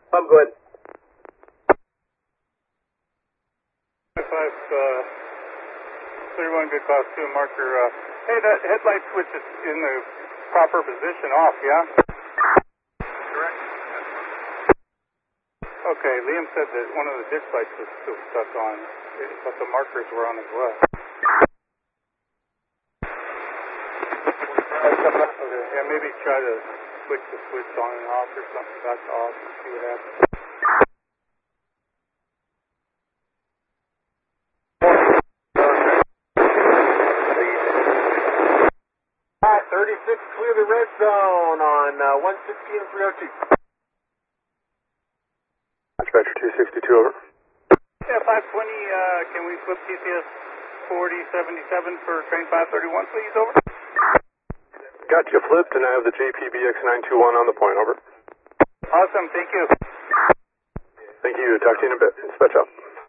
I'm good. 31 good class 2 marker. Hey, that headlight switch is in the proper position off, yeah? Correct. Okay, Liam said that one of the ditch lights was still stuck on, but the markers were on as well. Okay, yeah, maybe try to switch the switch on and off or something back to off and see what happens. 36, clear the red zone on 116 and 302. Dispatcher 262, over. Yeah, 520, can we flip TCS 4077 for train 531, please, over? Got you flipped, and I have the JPBX 921 on the point, over. Awesome, thank you. Thank you. Talk to you in a bit. Dispatch out.